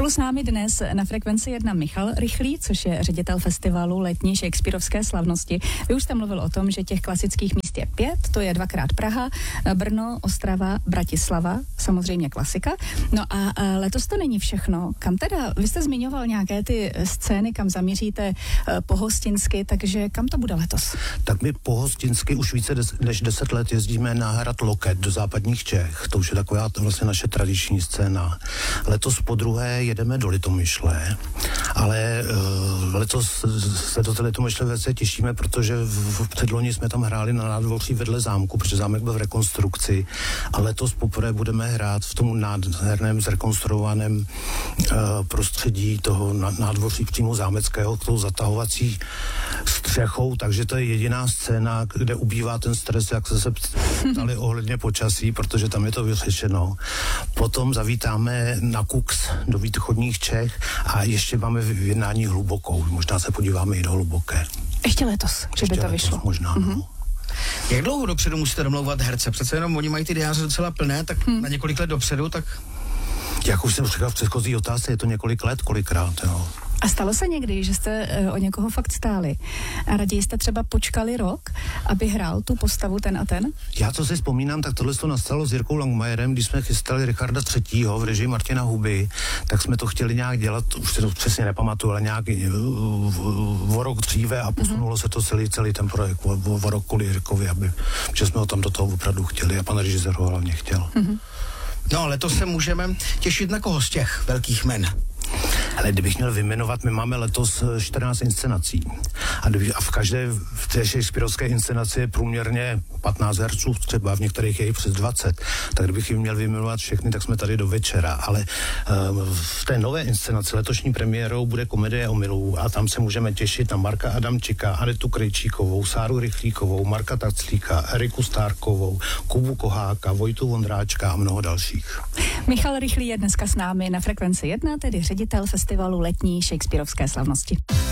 Spolu s námi dnes na Frekvenci 1 Michal Rychlý, což je ředitel festivalu letní Shakespearovské slavnosti. Vy už jste mluvil o tom, že těch klasických míst je 5, to je 2krát Praha, Brno, Ostrava, Bratislava, samozřejmě klasika. No a letos to není všechno. Kam teda, vy jste zmiňoval nějaké ty scény, kam zamíříte pohostinsky, takže kam to bude letos? Tak my pohostinsky už více než 10 let jezdíme na hrad Loket do západních Čech. To už je taková vlastně naše tradiční scéna. Letos podruhé jedeme do Litomyšle, ale letos se do té Litomyšle velice těšíme, protože v předloni jsme tam hráli na nádvoří vedle zámku, protože zámek byl v rekonstrukci a letos poprvé budeme hrát v tom nádherném zrekonstruovaném prostředí toho nádvoří přímo zámeckého, tou zatahovací střechou, takže to je jediná scéna, kde ubývá ten stres, jak se ptali ohledně počasí, protože tam je to vyřešeno. Potom zavítáme na Kux do východních Čech a ještě máme v jednání Hlubokou. Možná se podíváme i do Hluboké. Ještě letos, že by to vyšlo. Možná, no. Jak dlouho dopředu musíte domlouvat herce? Přece jenom oni mají ty diáře docela plné, tak na několik let dopředu, tak... Jak už jsem říkal v předchozí otázce, je to několik let, kolikrát, jo. A stalo se někdy, že jste o někoho fakt stáli a raději jste třeba počkali rok, aby hrál tu postavu ten a ten? Já co si vzpomínám, tak tohle to nastalo s Jirkou Langmajerem, když jsme chystali Richarda III. V režii Martina Huby, tak jsme to chtěli nějak dělat, už se to přesně nepamatuju, ale nějak o rok dříve a posunulo se to celý ten projekt o rok kvůli Jirkovi, že jsme ho tam do toho opravdu chtěli a pan režisér ho hlavně chtěl. No, letos se můžeme těšit na koho z těch velkých jmen? Ale kdybych měl vyjmenovat, my máme letos 14 inscenací. A v každé v té shakespearovské inscenaci je průměrně 15 herců, třeba v některých je i přes 20. Tak kdybych jim měl vyjmenovat všechny, tak jsme tady do večera. Ale v té nové inscenaci letošní premiérou bude Komedie omylů a tam se můžeme těšit na Marka Adamčika, Anetu Krejčíkovou, Sáru Rychlíkovou, Marka Taclíka, Eriku Stárkovou, Kubu Koháka, Vojtu Vondráčka a mnoho dalších. Michal Rychlý je dneska s námi na Frekvenci 1, tedy ředitel festivalu letní Shakespearovské slavnosti.